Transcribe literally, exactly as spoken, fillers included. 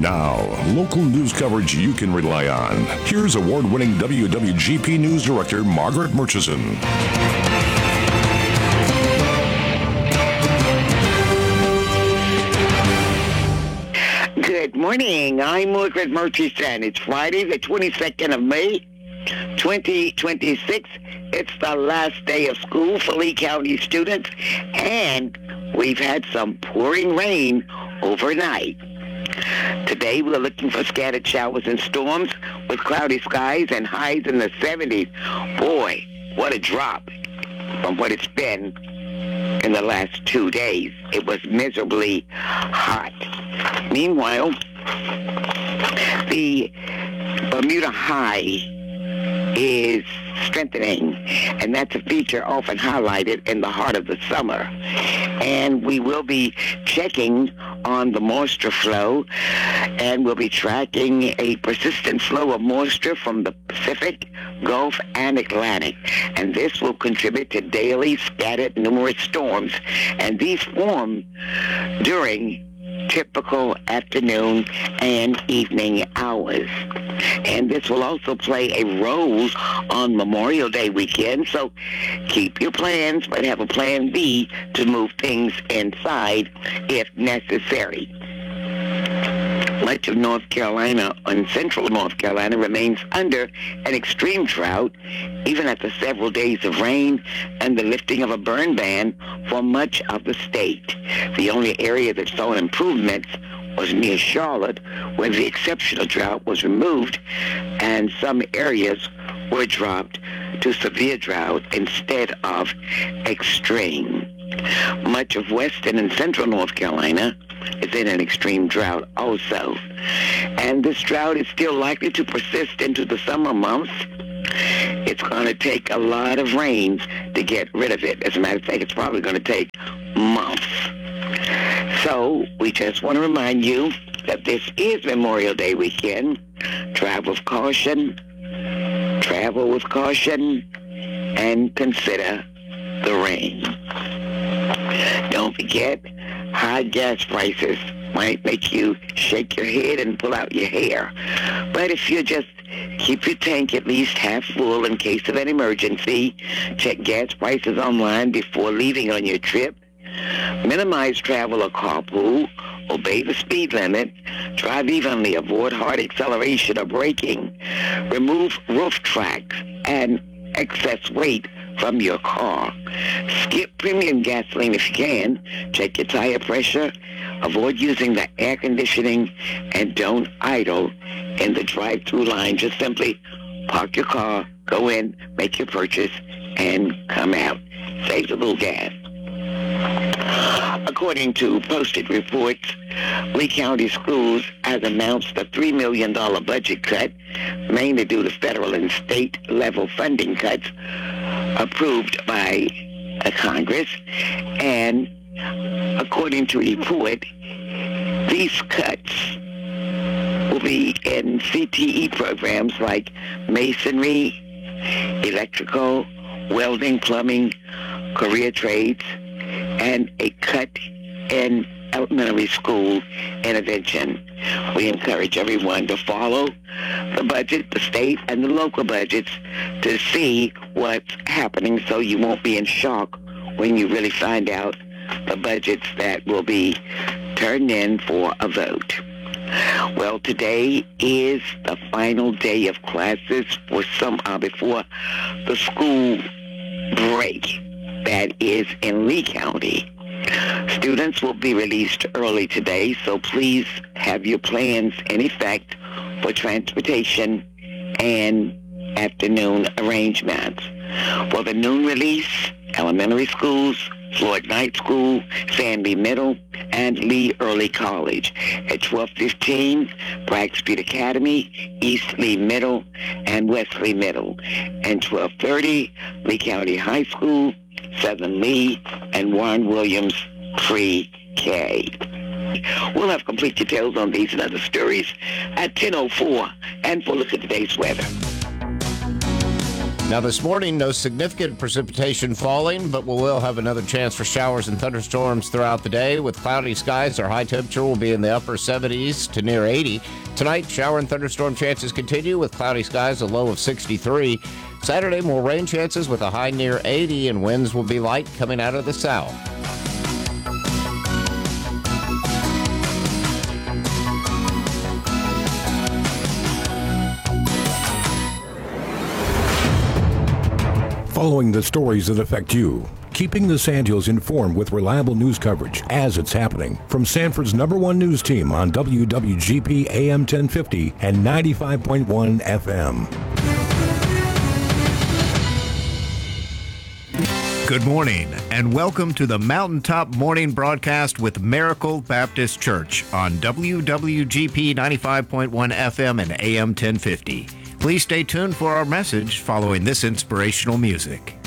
Now, local news coverage you can rely on. Here's award-winning W W G P News Director Margaret Murchison. Good morning. I'm Margaret Murchison. It's Friday, the twenty-second of May, twenty twenty-six. It's the last day of school for Lee County students, and we've had some pouring rain overnight. Today, we're looking for scattered showers and storms with cloudy skies and highs in the seventies. Boy, what a drop from what it's been in the last two days. It was miserably hot. Meanwhile, the Bermuda High is strengthening, and that's a feature often highlighted in the heart of the summer. And we will be checking on the moisture flow, and we'll be tracking a persistent flow of moisture from the Pacific, Gulf, and Atlantic. And this will contribute to daily scattered numerous storms, and these form during typical afternoon and evening hours. And this will also play a role on Memorial Day weekend, so keep your plans, but have a plan B to move things inside if necessary. Much of North Carolina and central North Carolina remains under an extreme drought, even after several days of rain and the lifting of a burn ban for much of the state. The only area that saw improvements was near Charlotte, where the exceptional drought was removed and some areas were dropped to severe drought instead of extreme. Much of western and central North Carolina is in an extreme drought also. And this drought is still likely to persist into the summer months. It's going to take a lot of rains to get rid of it. As a matter of fact, it's probably going to take months. So we just want to remind you that this is Memorial Day weekend. Travel with caution, travel with caution, and consider the rain. Don't forget, high gas prices might make you shake your head and pull out your hair. But if you just keep your tank at least half full in case of an emergency, check gas prices online before leaving on your trip, minimize travel or carpool, obey the speed limit, drive evenly, avoid hard acceleration or braking, remove roof tracks and excess weight from your car. Skip premium gasoline if you can. Check your tire pressure. Avoid using the air conditioning, and don't idle in the drive-through line. Just simply park your car, go in, make your purchase, and come out. Saves a little gas. According to posted reports, Lee County Schools has announced a three million dollars budget cut, mainly due to federal and state level funding cuts approved by uh, Congress. And according to a report, these cuts will be in C T E programs like masonry, electrical, welding, plumbing, career trades, and a cut in elementary school intervention. We encourage everyone to follow the budget, the state and the local budgets, to see what's happening so you won't be in shock when you really find out the budgets that will be turned in for a vote. Well, today is the final day of classes for some uh, before the school break that is in Lee County. Students will be released early today, so please have your plans in effect for transportation and afternoon arrangements. For the noon release, elementary schools, Floyd Knight School, Sandy Middle, and Lee Early College. At twelve fifteen, Bragg Street Academy, East Lee Middle, and Wesley Middle. And twelve thirty, Lee County High School, Southern Lee, and Warren Williams Pre-K. We'll have complete details on these and other stories at ten oh four. And for a look at today's weather. Now this morning, no significant precipitation falling, but we will have another chance for showers and thunderstorms throughout the day. With cloudy skies, our high temperature will be in the upper seventies to near eighty. Tonight, shower and thunderstorm chances continue with cloudy skies, a low of sixty-three. Saturday, more rain chances with a high near eighty, and winds will be light coming out of the south. Following the stories that affect you, keeping the Sand Hills informed with reliable news coverage as it's happening. From Sanford's number one news team on W W G P A M ten fifty and ninety-five point one F M. Good morning, and welcome to the Mountaintop Morning Broadcast with Miracle Baptist Church on W W G P ninety-five point one F M and A M ten fifty. Please stay tuned for our message following this inspirational music.